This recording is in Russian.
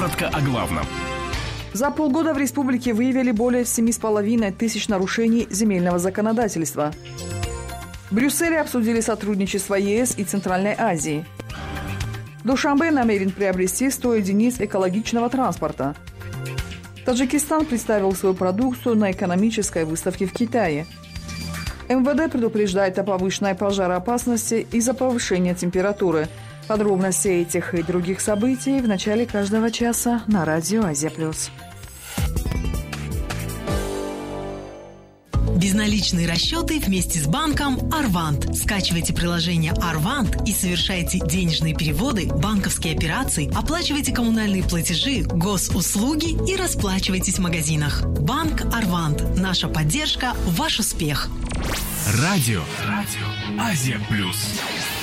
Коротко о главном. За полгода в республике выявили более 7,5 тысяч нарушений земельного законодательства. В Брюсселе обсудили сотрудничество ЕС и Центральной Азии. Душанбе намерен приобрести 100 единиц экологичного транспорта. Таджикистан представил свою продукцию на экономической выставке в Китае. МВД предупреждает о повышенной пожароопасности из-за повышения температуры. Подробности этих и других событий в начале каждого часа на радио Азия+. Безналичные расчеты вместе с банком Арвант. Скачивайте приложение Арвант и совершайте денежные переводы, банковские операции, оплачивайте коммунальные платежи, госуслуги и расплачивайтесь в магазинах. Банк Арвант. Наша поддержка – ваш успех. Радио Азия+.